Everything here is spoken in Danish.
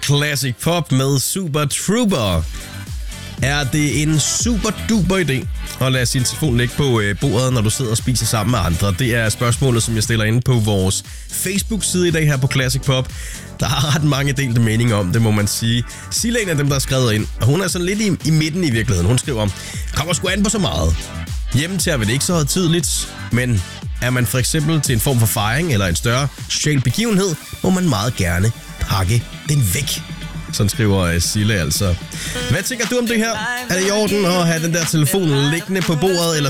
Classic Pop med Super Trooper. Er det en super duper idé at lade sin telefon ligge på bordet, når du sidder og spiser sammen med andre? Det er spørgsmålet, som jeg stiller inde på vores Facebook-side i dag her på Classic Pop. Der er ret mange delte meninger om det, må man sige. Silla er en af dem, der har skrevet ind, og hun er sådan lidt i midten i virkeligheden. Hun skriver, kommer sgu an på så meget. Hjemme til er det ikke så højtideligt, men er man for eksempel til en form for fejring eller en større social begivenhed, må man meget gerne pakke den væk. Sådan skriver Silla altså. Hvad tænker du om det her? Er det i orden at have den der telefon liggende på bordet, eller